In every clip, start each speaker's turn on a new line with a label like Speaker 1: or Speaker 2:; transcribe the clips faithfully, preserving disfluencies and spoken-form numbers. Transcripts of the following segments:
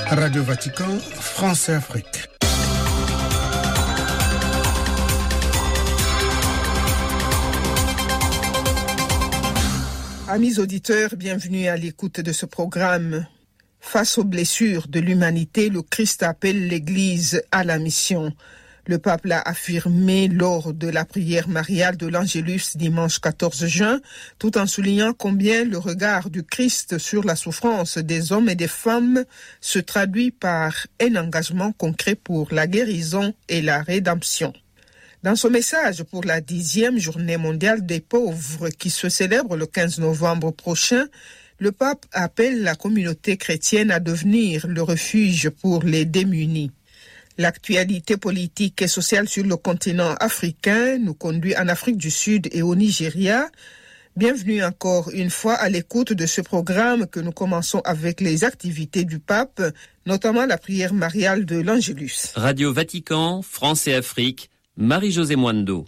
Speaker 1: Radio Vatican, France et Afrique.
Speaker 2: Amis auditeurs, bienvenue à l'écoute de ce programme. Face aux blessures de l'humanité, le Christ appelle l'Église à la mission. Le pape l'a affirmé lors de la prière mariale de l'Angélus dimanche quatorze juin, tout en soulignant combien le regard du Christ sur la souffrance des hommes et des femmes se traduit par un engagement concret pour la guérison et la rédemption. Dans son message pour la dixième journée mondiale des pauvres qui se célèbre le quinze novembre prochain, le pape appelle la communauté chrétienne à devenir le refuge pour les démunis. L'actualité politique et sociale sur le continent africain nous conduit en Afrique du Sud et au Nigeria. Bienvenue encore une fois à l'écoute de ce programme que nous commençons avec les activités du pape, notamment la prière mariale de l'Angélus.
Speaker 3: Radio Vatican, France et Afrique, Marie-Josée Mwando.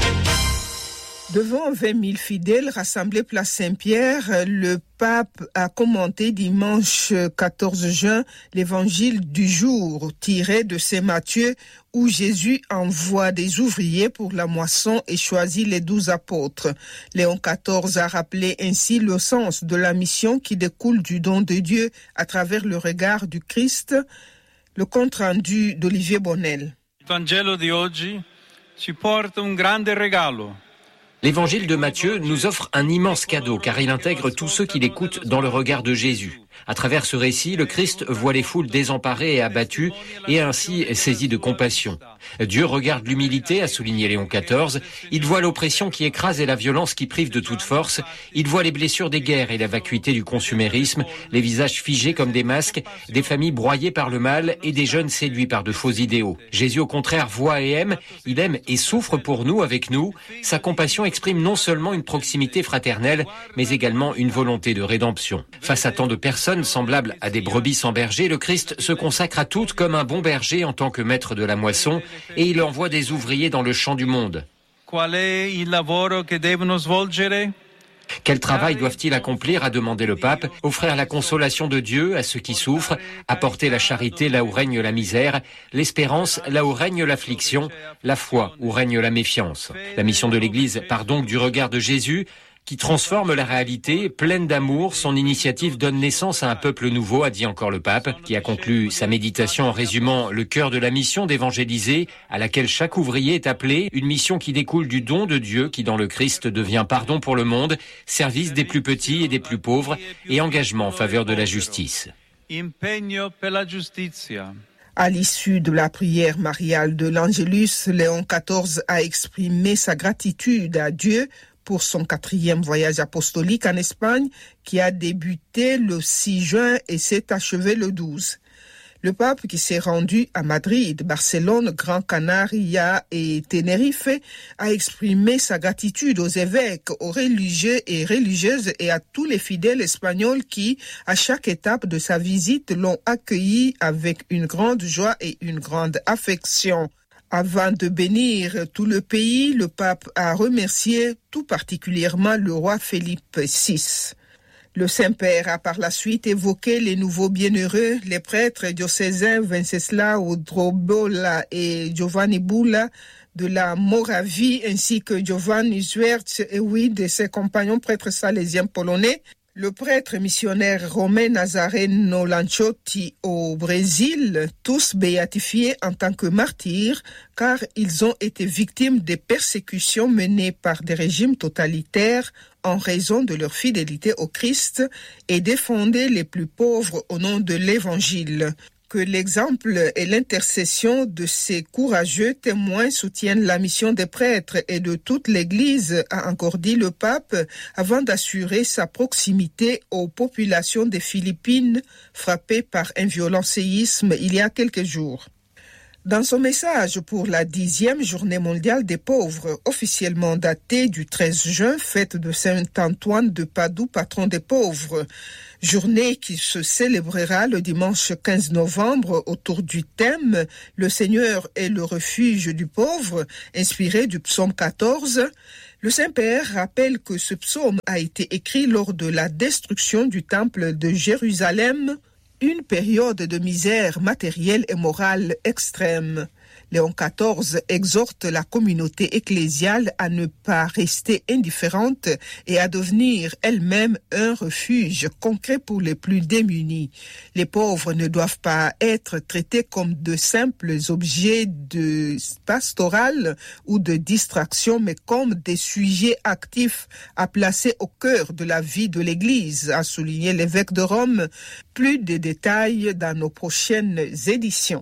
Speaker 2: Devant vingt mille fidèles rassemblés place Saint-Pierre, le pape a commenté dimanche quatorze juin l'évangile du jour tiré de Saint Matthieu où Jésus envoie des ouvriers pour la moisson et choisit les douze apôtres. Léon quatorze a rappelé ainsi le sens de la mission qui découle du don de Dieu à travers le regard du Christ. Le compte rendu d'Olivier Bonnel.
Speaker 4: Il Vangelo di oggi ci porta un grande regalo.
Speaker 5: L'évangile de Matthieu nous offre un immense cadeau car il intègre tous ceux qui l'écoutent dans le regard de Jésus. À travers ce récit, le Christ voit les foules désemparées et abattues et ainsi saisi de compassion. Dieu regarde l'humilité, a souligné Léon quatorze. Il voit l'oppression qui écrase et la violence qui prive de toute force. Il voit les blessures des guerres et la vacuité du consumérisme, les visages figés comme des masques, des familles broyées par le mal et des jeunes séduits par de faux idéaux. Jésus au contraire voit et aime, il aime et souffre pour nous, avec nous. Sa compassion exprime non seulement une proximité fraternelle, mais également une volonté de rédemption. Face à tant de personnes semblables à des brebis sans berger, le Christ se consacre à toutes comme un bon berger en tant que maître de la moisson et il envoie des ouvriers dans le champ du monde.
Speaker 4: Qual è il lavoro che devono svolgere?
Speaker 5: Quel travail doivent-ils accomplir, a demandé le pape, offrir la consolation de Dieu à ceux qui souffrent, apporter la charité là où règne la misère, l'espérance là où règne l'affliction, la foi où règne la méfiance. La mission de l'Église part donc du regard de Jésus, qui transforme la réalité, pleine d'amour. Son initiative donne naissance à un peuple nouveau, a dit encore le pape, qui a conclu sa méditation en résumant le cœur de la mission d'évangéliser, à laquelle chaque ouvrier est appelé, une mission qui découle du don de Dieu, qui dans le Christ devient pardon pour le monde, service des plus petits et des plus pauvres, et engagement en faveur de la justice.
Speaker 4: Impegno per la giustizia.
Speaker 2: À l'issue de la prière mariale de l'Angélus, Léon quatorze a exprimé sa gratitude à Dieu pour son quatrième voyage apostolique en Espagne qui a débuté le six juin et s'est achevé le douze. Le pape qui s'est rendu à Madrid, Barcelone, Gran Canaria et Tenerife a exprimé sa gratitude aux évêques, aux religieux et religieuses et à tous les fidèles espagnols qui, à chaque étape de sa visite, l'ont accueilli avec une grande joie et une grande affection. Avant de bénir tout le pays, le pape a remercié tout particulièrement le roi Philippe six. Le Saint-Père a par la suite évoqué les nouveaux bienheureux, les prêtres diocésains Wenceslao Drobola et Giovanni Bulla de la Moravie, ainsi que Giovanni Zuerz et huit de ses compagnons prêtres salésiens polonais. Le prêtre missionnaire romain Nazareno Lanciotti au Brésil, tous béatifiés en tant que martyrs, car ils ont été victimes des persécutions menées par des régimes totalitaires en raison de leur fidélité au Christ et défendaient les plus pauvres au nom de l'Évangile. Que l'exemple et l'intercession de ces courageux témoins soutiennent la mission des prêtres et de toute l'Église, a encore dit le pape, avant d'assurer sa proximité aux populations des Philippines frappées par un violent séisme il y a quelques jours. Dans son message pour la dixième journée mondiale des pauvres, officiellement datée du treize juin, fête de Saint Antoine de Padoue, patron des pauvres, journée qui se célébrera le dimanche quinze novembre autour du thème « Le Seigneur est le refuge du pauvre », inspiré du psaume quatorze. Le Saint-Père rappelle que ce psaume a été écrit lors de la destruction du temple de Jérusalem une période de misère matérielle et morale extrême. Léon quatorze exhorte la communauté ecclésiale à ne pas rester indifférente et à devenir elle-même un refuge concret pour les plus démunis. Les pauvres ne doivent pas être traités comme de simples objets de pastoral ou de distraction, mais comme des sujets actifs à placer au cœur de la vie de l'Église, a souligné l'évêque de Rome. Plus de détails dans nos prochaines éditions.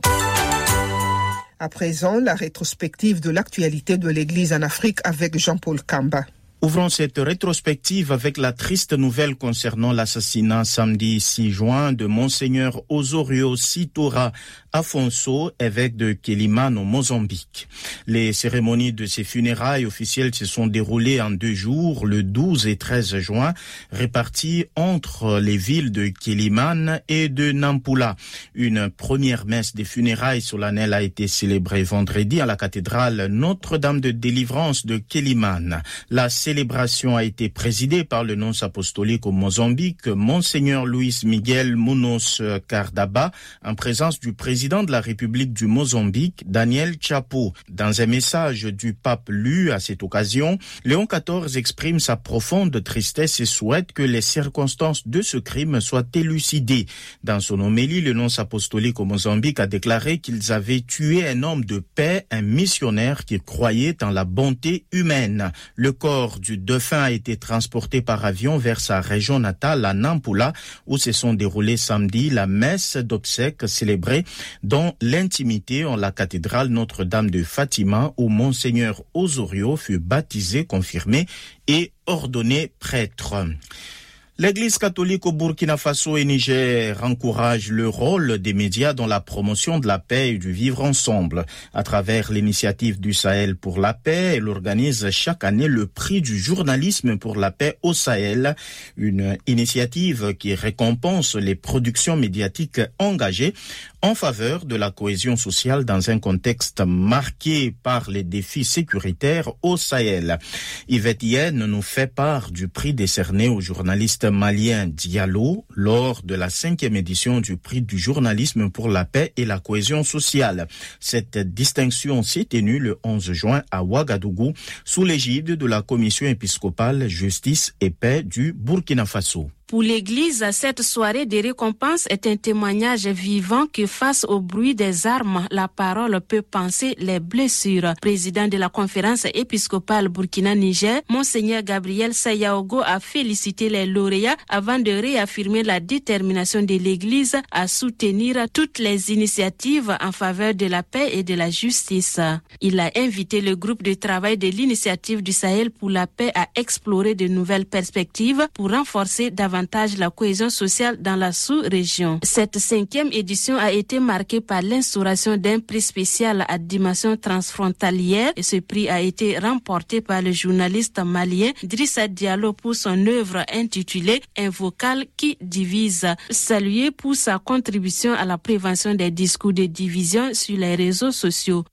Speaker 2: À présent, la rétrospective de l'actualité de l'Église en Afrique avec Jean-Paul Kamba.
Speaker 6: Ouvrons cette rétrospective avec la triste nouvelle concernant l'assassinat samedi six juin de Monseigneur Osorio Sitora Afonso, évêque de Quelimane au Mozambique. Les cérémonies de ses funérailles officielles se sont déroulées en deux jours, le douze et treize juin, réparties entre les villes de Quelimane et de Nampula. Une première messe des funérailles solennelles a été célébrée vendredi à la cathédrale Notre-Dame de Délivrance de Quelimane. La La célébration a été présidée par le nonce apostolique au Mozambique, Monseigneur Luis Miguel Munoz Cardaba, en présence du président de la République du Mozambique, Daniel Chapo. Dans un message du pape lu à cette occasion, Léon quatorze exprime sa profonde tristesse et souhaite que les circonstances de ce crime soient élucidées. Dans son homélie, le nonce apostolique au Mozambique a déclaré qu'ils avaient tué un homme de paix, un missionnaire qui croyait en la bonté humaine. Le corps du défunt a été transporté par avion vers sa région natale à Nampula, où se sont déroulées samedi la messe d'obsèques célébrée dans l'intimité en la cathédrale Notre-Dame de Fatima, où Monseigneur Osorio fut baptisé, confirmé et ordonné prêtre. L'Église catholique au Burkina Faso et Niger encourage le rôle des médias dans la promotion de la paix et du vivre ensemble. À travers l'initiative du Sahel pour la paix, elle organise chaque année le prix du journalisme pour la paix au Sahel, une initiative qui récompense les productions médiatiques engagées en faveur de la cohésion sociale dans un contexte marqué par les défis sécuritaires au Sahel. Yvette Yen nous fait part du prix décerné au journaliste malien Diallo lors de la cinquième édition du prix du journalisme pour la paix et la cohésion sociale. Cette distinction s'est tenue le onze juin à Ouagadougou sous l'égide de la Commission épiscopale Justice et Paix du Burkina Faso.
Speaker 7: Pour l'Église, cette soirée de récompense est un témoignage vivant que face au bruit des armes, la parole peut panser les blessures. Président de la conférence épiscopale Burkina-Niger, Monseigneur Gabriel Sayaogo a félicité les lauréats avant de réaffirmer la détermination de l'Église à soutenir toutes les initiatives en faveur de la paix et de la justice. Il a invité le groupe de travail de l'initiative du Sahel pour la paix à explorer de nouvelles perspectives pour renforcer davantage la cohésion sociale dans la sous-région. Cette cinquième édition a été marquée par l'instauration d'un prix spécial à dimension transfrontalière et ce prix a été remporté par le journaliste malien Drissa Diallo pour son œuvre intitulée Un vocal qui divise, salué pour sa contribution à la prévention des discours de division sur les réseaux sociaux.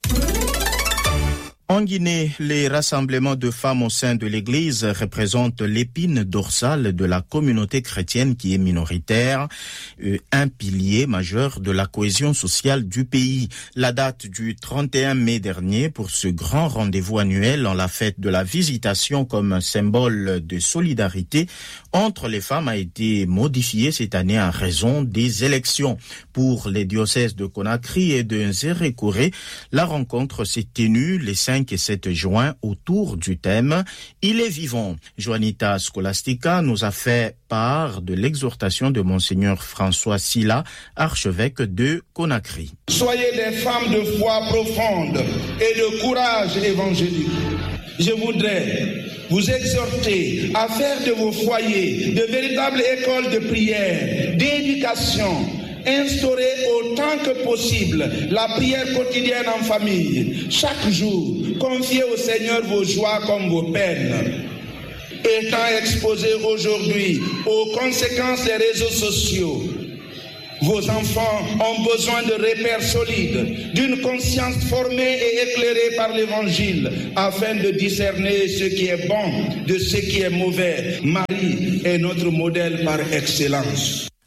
Speaker 6: En Guinée, les rassemblements de femmes au sein de l'Église représentent l'épine dorsale de la communauté chrétienne qui est minoritaire, un pilier majeur de la cohésion sociale du pays. La date du trente et un mai dernier pour ce grand rendez-vous annuel en la fête de la visitation comme symbole de solidarité entre les femmes a été modifiée cette année en raison des élections. Pour les diocèses de Conakry et de Nzérékoré, la rencontre s'est tenue les cinq et sept juin autour du thème « Il est vivant ». Juanita Scholastica nous a fait part de l'exhortation de Monseigneur François Silla, archevêque de Conakry.
Speaker 8: Soyez des femmes de foi profonde et de courage évangélique. Je voudrais vous exhorter à faire de vos foyers de véritables écoles de prière, d'éducation, instaurer autant que possible la prière quotidienne en famille. Chaque jour, confiez au Seigneur vos joies comme vos peines. Étant exposés aujourd'hui aux conséquences des réseaux sociaux, vos enfants ont besoin de repères solides, d'une conscience formée et éclairée par l'Évangile, afin de discerner ce qui est bon de ce qui est mauvais. Marie est notre modèle par excellence.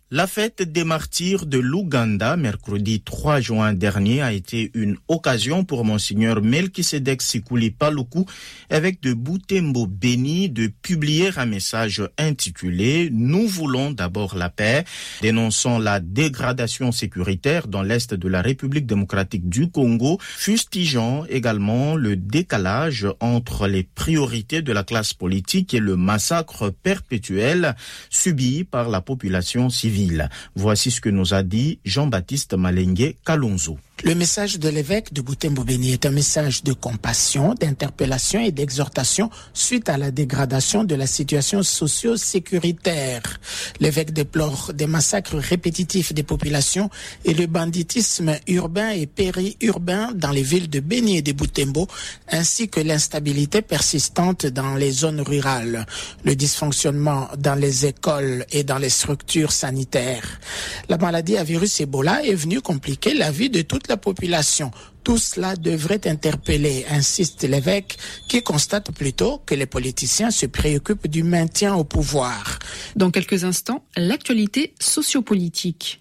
Speaker 6: La fête des martyrs de l'Ouganda, mercredi trois juin dernier, a été une occasion pour Monseigneur Melchisedek Sikuli Paluku, évêque de Butembo Beni, de publier un message intitulé « Nous voulons d'abord la paix », dénonçant la dégradation sécuritaire dans l'est de la République démocratique du Congo, fustigeant également le décalage entre les priorités de la classe politique et le massacre perpétuel subi par la population civile. Voici ce que nous a dit Jean-Baptiste Malengue Kalonzo.
Speaker 9: Le message de l'évêque de Butembo-Beni est un message de compassion, d'interpellation et d'exhortation suite à la dégradation de la situation socio-sécuritaire. L'évêque déplore des massacres répétitifs des populations et le banditisme urbain et périurbain dans les villes de Beni et de Butembo, ainsi que l'instabilité persistante dans les zones rurales, le dysfonctionnement dans les écoles et dans les structures sanitaires. La maladie à virus Ebola est venue compliquer la vie de toute la population. Tout cela devrait interpeller, insiste l'évêque, qui constate plutôt que les politiciens se préoccupent du maintien au pouvoir.
Speaker 10: Dans quelques instants, l'actualité sociopolitique.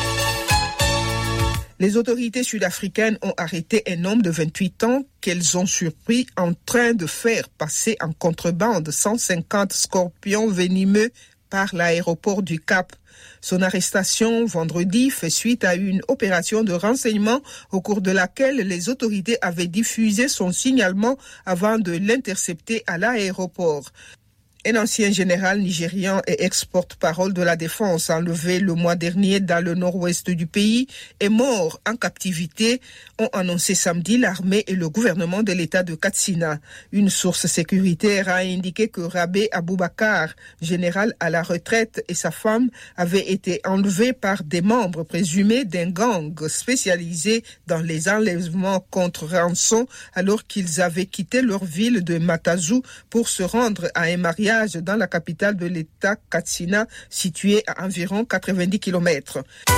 Speaker 2: Les autorités sud-africaines ont arrêté un homme de vingt-huit ans qu'elles ont surpris en train de faire passer en contrebande cent cinquante scorpions venimeux par l'aéroport du Cap. Son arrestation vendredi fait suite à une opération de renseignement au cours de laquelle les autorités avaient diffusé son signalement avant de l'intercepter à l'aéroport. Un ancien général nigérian et ex-porte-parole de la défense enlevé le mois dernier dans le nord-ouest du pays est mort en captivité, ont annoncé samedi l'armée et le gouvernement de l'État de Katsina. Une source sécuritaire a indiqué que Rabé Aboubakar, général à la retraite, et sa femme avaient été enlevés par des membres présumés d'un gang spécialisé dans les enlèvements contre rançon alors qu'ils avaient quitté leur ville de Matazu pour se rendre à un mariage dans la capitale de l'État, Katsina, située à environ quatre-vingt-dix kilomètres.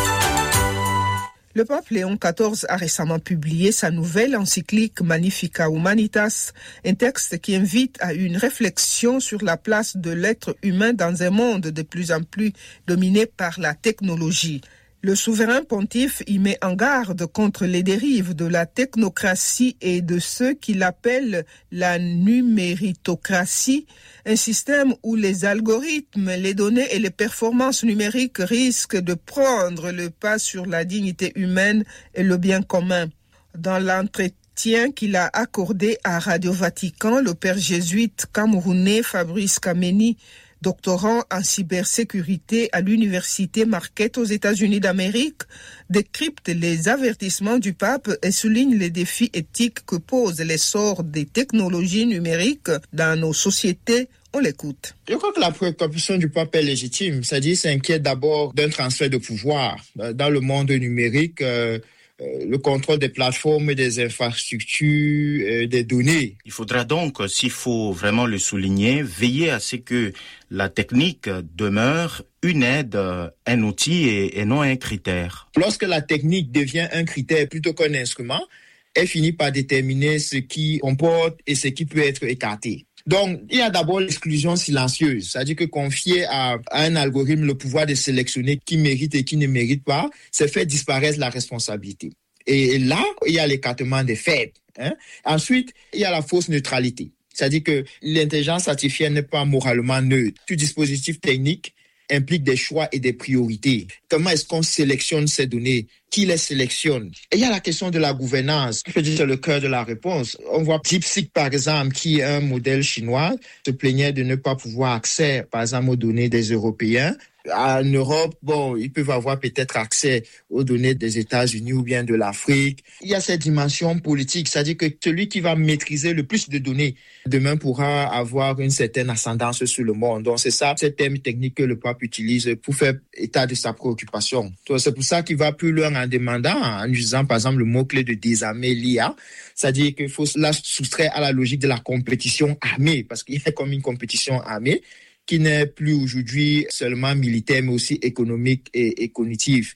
Speaker 2: Le pape Léon quatorze a récemment publié sa nouvelle encyclique Magnificat Humanitas, un texte qui invite à une réflexion sur la place de l'être humain dans un monde de plus en plus dominé par la technologie. Le souverain pontife y met en garde contre les dérives de la technocratie et de ceux qu'il appelle la numéritocratie, un système où les algorithmes, les données et les performances numériques risquent de prendre le pas sur la dignité humaine et le bien commun. Dans l'entretien qu'il a accordé à Radio Vatican, le père jésuite camerounais Fabrice Kameni, doctorant en cybersécurité à l'université Marquette aux États-Unis d'Amérique, décrypte les avertissements du pape et souligne les défis éthiques que pose l'essor des technologies numériques dans nos sociétés. On l'écoute.
Speaker 11: Je crois que la préoccupation du pape est légitime, c'est-à-dire qu'il s'inquiète d'abord d'un transfert de pouvoir dans le monde numérique. Euh, le contrôle des plateformes, des infrastructures, euh, des données.
Speaker 6: Il faudra donc, s'il faut vraiment le souligner, veiller à ce que la technique demeure une aide, un outil et, et non un critère.
Speaker 11: Lorsque la technique devient un critère plutôt qu'un instrument, elle finit par déterminer ce qui comporte et ce qui peut être écarté. Donc, il y a d'abord l'exclusion silencieuse, c'est-à-dire que confier à, à un algorithme le pouvoir de sélectionner qui mérite et qui ne mérite pas, c'est faire disparaître la responsabilité. Et là, il y a l'écartement des faits. Hein. Ensuite, il y a la fausse neutralité, c'est-à-dire que l'intelligence artificielle n'est pas moralement neutre. Tout dispositif technique implique des choix et des priorités. Comment est-ce qu'on sélectionne ces données? Qui les sélectionne? Et il y a la question de la gouvernance. Je peux dire que c'est le cœur de la réponse. On voit DeepSeek, par exemple, qui est un modèle chinois, se plaignait de ne pas pouvoir accès, par exemple, aux données des Européens. En Europe, bon, ils peuvent avoir peut-être accès aux données des États-Unis ou bien de l'Afrique. Il y a cette dimension politique, c'est-à-dire que celui qui va maîtriser le plus de données demain pourra avoir une certaine ascendance sur le monde. Donc c'est ça, ces termes techniques que le pape utilise pour faire état de sa préoccupation. Donc, c'est pour ça qu'il va plus loin en demandant, en utilisant par exemple le mot-clé de désarmer l'I A, c'est-à-dire qu'il faut la soustraire à la logique de la compétition armée, parce qu'il y a comme une compétition armée qui n'est plus aujourd'hui seulement militaire, mais aussi économique et, et cognitive.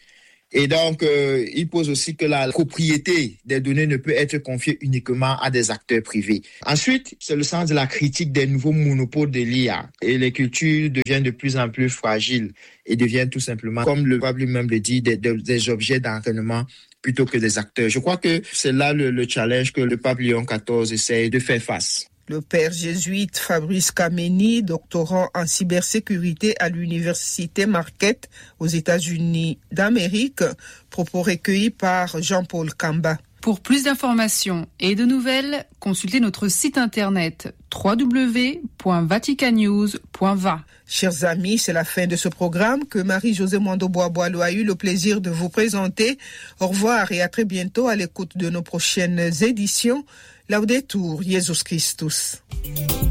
Speaker 11: Et donc, euh, il pose aussi que la propriété des données ne peut être confiée uniquement à des acteurs privés. Ensuite, c'est le sens de la critique des nouveaux monopoles de l'I A. Et les cultures deviennent de plus en plus fragiles et deviennent tout simplement, comme le pape lui-même le dit, des, des objets d'entraînement plutôt que des acteurs. Je crois que c'est là le, le challenge que le pape Léon quatorze essaie de faire face.
Speaker 2: Le père jésuite Fabrice Kameni, doctorant en cybersécurité à l'université Marquette aux États-Unis d'Amérique, propos recueillis par Jean-Paul Kamba.
Speaker 10: Pour plus d'informations et de nouvelles, consultez notre site internet w w w point vatican news point v a.
Speaker 2: Chers amis, c'est la fin de ce programme que Marie-Josée Mwando-Bois-Boileau a eu le plaisir de vous présenter. Au revoir et à très bientôt à l'écoute de nos prochaines éditions. Laudetur Jesus Christus.